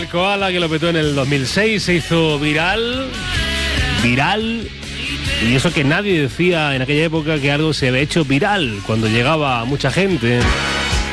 Koala, que lo petó en el 2006, se hizo viral, y eso que nadie decía en aquella época que algo se había hecho viral cuando llegaba a mucha gente.